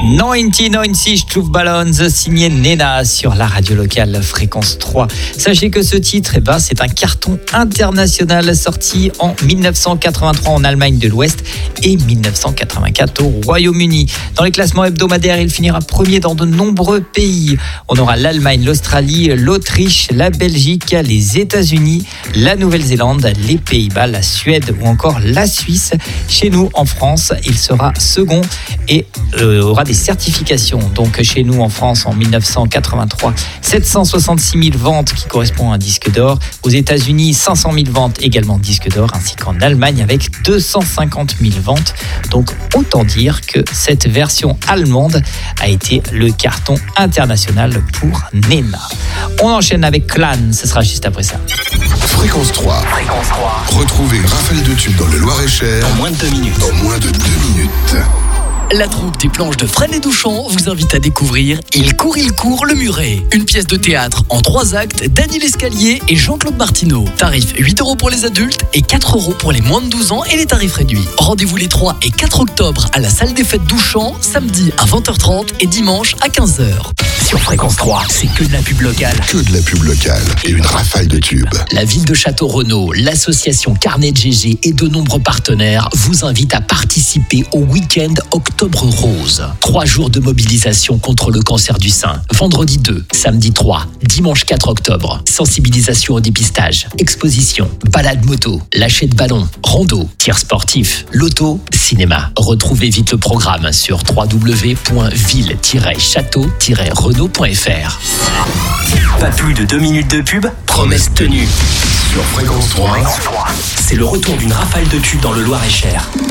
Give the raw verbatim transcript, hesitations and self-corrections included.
quatre-vingt-dix-neuf, je trouve Balloons, signé Nena sur la radio locale Fréquence trois. Sachez que ce titre, eh ben, c'est un carton international sorti en dix-neuf cent quatre-vingt-trois en Allemagne de l'Ouest et dix-neuf cent quatre-vingt-quatre au Royaume-Uni. Dans les classements hebdomadaires, il finira premier dans de nombreux pays. On aura l'Allemagne, l'Australie, l'Autriche, la Belgique, les États-Unis, la Nouvelle-Zélande, les Pays-Bas, la Suède ou encore la Suisse. Chez nous, en France, il sera second et euh, aura des certifications. Donc chez nous en France en dix-neuf cent quatre-vingt-trois, sept cent soixante-six mille ventes qui correspond à un disque d'or. Aux États-Unis, cinq cent mille ventes également disque d'or, ainsi qu'en Allemagne avec deux cent cinquante mille ventes. Donc autant dire que cette version allemande a été le carton international pour Nena. On enchaîne avec Clan, ce sera juste après ça. Fréquence trois. Fréquence trois. Retrouvez une rafale de tubes dans le Loir-et-Cher En moins de deux minutes. en moins de deux minutes. La troupe des planches de Fresnes et Douchan vous invite à découvrir Il court, il court, le muret. Une pièce de théâtre en trois actes d'Annie Lescalier et Jean-Claude Martineau. Tarif huit euros pour les adultes et quatre euros pour les moins de douze ans et les tarifs réduits. Rendez-vous les trois et quatre octobre à la salle des fêtes Douchan, samedi à vingt heures trente et dimanche à quinze heures. Sur Fréquence trois, c'est que de la pub locale. Que de la pub locale et une rafale de tubes. La ville de Château-Renaud, l'association Carnet de G G et de nombreux partenaires vous invitent à participer au week-end Octobre Rose. Trois jours de mobilisation contre le cancer du sein. Vendredi deux, samedi trois, dimanche quatre octobre. Sensibilisation au dépistage, exposition, balade moto, lâcher de ballon, rando, tir sportif, loto, cinéma. Retrouvez vite le programme sur w w w point ville tiret château tiret renaud point f r. Pas plus de deux minutes de pub, promesse tenue. Sur Fréquence trois. C'est le retour d'une rafale de tubes dans le Loir-et-Cher.